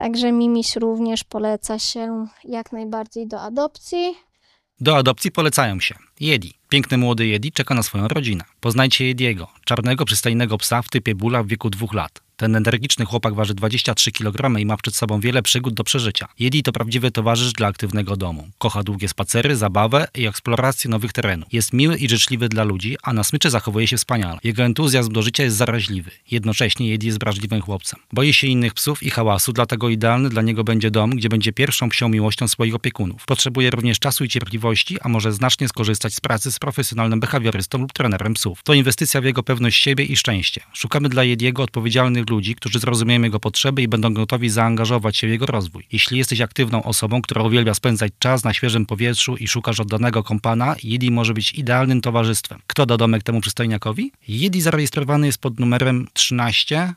Także Mimiś również poleca się jak najbardziej do adopcji. Do adopcji polecają się Yedi. Piękny młody Yedi czeka na swoją rodzinę. Poznajcie Yediego, czarnego, przystojnego psa w typie bula w wieku 2 lat. Ten energiczny chłopak waży 23 kg i ma przed sobą wiele przygód do przeżycia. Yedi to prawdziwy towarzysz dla aktywnego domu. Kocha długie spacery, zabawę i eksplorację nowych terenów. Jest miły i życzliwy dla ludzi, a na smyczy zachowuje się wspaniale. Jego entuzjazm do życia jest zaraźliwy. Jednocześnie Yedi jest wrażliwym chłopcem. Boi się innych psów i hałasu, dlatego idealny dla niego będzie dom, gdzie będzie pierwszą psią miłością swoich opiekunów. Potrzebuje również czasu i cierpliwości, a może znacznie skorzystać z pracy z profesjonalnym behawiorystą lub trenerem psów. To inwestycja w jego pewność siebie i szczęście. Szukamy dla Yediego odpowiedzialnych ludzi, którzy zrozumieją jego potrzeby i będą gotowi zaangażować się w jego rozwój. Jeśli jesteś aktywną osobą, która uwielbia spędzać czas na świeżym powietrzu i szukasz oddanego kompana, Yedi może być idealnym towarzystwem. Kto da domek temu przystojniakowi? Yedi zarejestrowany jest pod numerem 13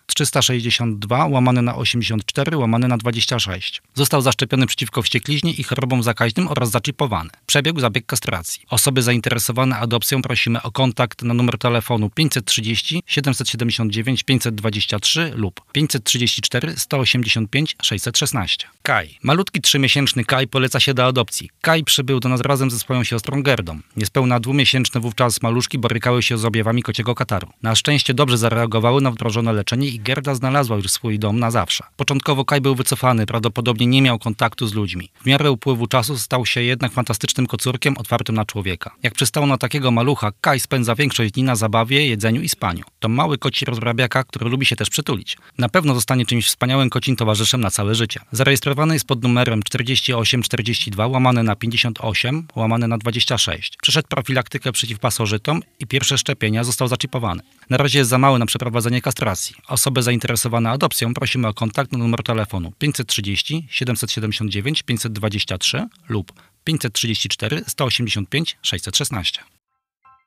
362 /84 /26. Został zaszczepiony przeciwko wściekliźnie i chorobom zakaźnym oraz zaczipowany. Przebiegł zabieg kastracji. Osoby zainteresowane adopcją prosimy o kontakt na numer telefonu 530 779 523 lub 534 185 616. Kai. Malutki 3-miesięczny Kai poleca się do adopcji. Kai przybył do nas razem ze swoją siostrą Gerdą. Niespełna 2-miesięczne wówczas maluszki borykały się z objawami kociego kataru. Na szczęście dobrze zareagowały na wdrożone leczenie i Gerda znalazła już swój dom na zawsze. Początkowo Kai był wycofany, prawdopodobnie nie miał kontaktu z ludźmi. W miarę upływu czasu stał się jednak fantastycznym kocurkiem otwartym na człowieka. Jak przystało na takiego malucha, Kai spędza większość dni na zabawie, jedzeniu i spaniu. To mały koci rozrabiaka, który lubi się też przytulić. Na pewno zostanie czymś wspaniałym kocim towarzyszem na całe życie. Zarejestrowany jest pod numerem 4842 /58 /26. Przeszedł profilaktykę przeciw pasożytom i pierwsze szczepienia, został zaczipowany. Na razie jest za mały na przeprowadzenie kastracji. Osoby zainteresowane adopcją prosimy o kontakt na numer telefonu 530 779 523 lub 534 185 616.